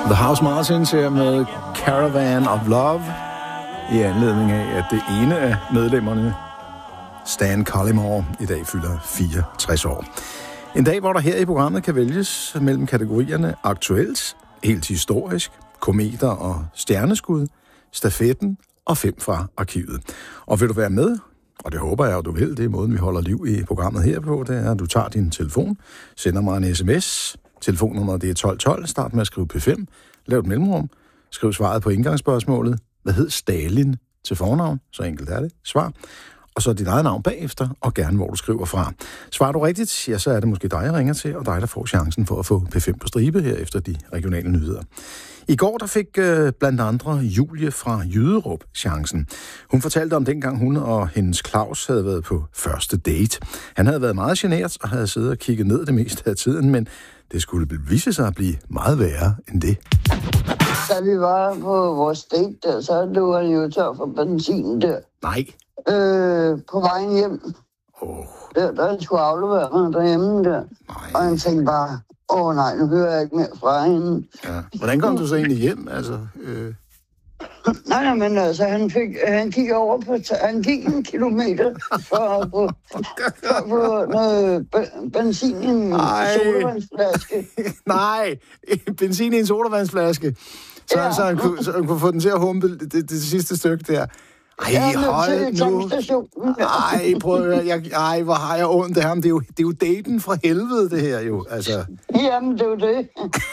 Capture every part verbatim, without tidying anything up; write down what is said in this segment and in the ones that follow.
The House Martins her med Caravan of Love, i anledning af, at det ene af medlemmerne, Stan Collymore, i dag fylder fireogtres år. En dag, hvor der her i programmet kan vælges mellem kategorierne aktuelt, helt historisk, kometer og stjerneskud, stafetten og fem fra arkivet. Og vil du være med? Og det håber jeg, at du vil. Det er måden, vi holder liv i programmet her på. Det er, at du tager din telefon, sender mig en sms. Telefonnummeret det er tolv tolv. Start med at skrive P fem. Lav et mellemrum. Skriv svaret på indgangsspørgsmålet. Hvad hed Stalin til fornavn? Så enkelt er det. Svar. Og så dit eget navn bagefter, og gerne hvor du skriver fra. Svarer du rigtigt, ja, så er det måske dig, jeg ringer til, og dig, der får chancen for at få P fem på stribe her efter de regionale nyheder. I går der fik øh, blandt andre Julie fra Jyderup chancen. Hun fortalte om dengang hun og hendes Claus havde været på første date. Han havde været meget genert og havde siddet og kigget ned det meste af tiden, men det skulle vise sig at blive meget værre end det. Da vi var på vores date der, så lå han jo tør for benzin der. Nej. Øh, på vejen hjem. Oh. Der, der skulle aflevere mig derhjemme der. Nej. Og han tænkte bare, åh oh, nej, nu hører jeg ikke mere fra hende. Ja. Hvordan kom du så egentlig hjem? Altså, øh... Nej, nej, men altså, han, fik, han gik over på, han gik en kilometer for at få, for at få noget benzin i en sodavandsflaske. Nej, benzin i en sodavandsflaske. Så, ja. så, han kunne, så han kunne få den til at humpe det, det, det sidste stykke der. Ej, ja, hold nu. Ej, prøv at høre. Jeg, ej, hvor har jeg ondt af ham. Det er, jo, det er jo daten fra helvede, det her jo. Altså. Jamen, det er jo det.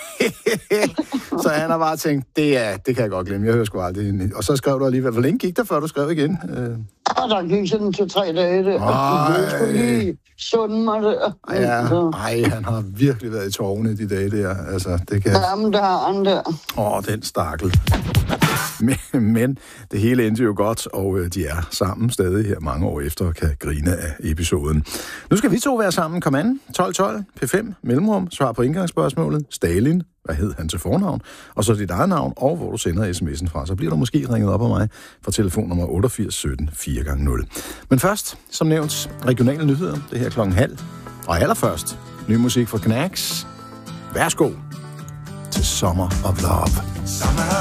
Så han har bare tænkt, det, er, det kan jeg godt glemme. Jeg hører sgu aldrig. Og så skrev du alligevel. Hvor længe gik der, før du skrev igen? Og der gik sådan to-tre dage der. Og jeg skulle lige sunde mig der. Ja, ej, han har virkelig været i tårne de dage der. Altså, det kan... Jamen, der har han der. Åh, den stakkel. Men, men det hele endte jo godt, og de er sammen stadig her mange år efter og kan grine af episoden. Nu skal vi to være sammen. Kom an. tolv tolv. P fem. Mellemrum. Svar på indgangsspørgsmålet. Stalin. Hvad hed han til fornavn? Og så dit eget navn, og hvor du sender sms'en fra. Så bliver du måske ringet op af mig fra telefonnummer otteogfirs sytten fire gange nul. Men først, som nævnt, regionale nyheder. Det her klokken halv. Og allerførst, ny musik fra Knacks. Værsgo til Summer of Love. Summer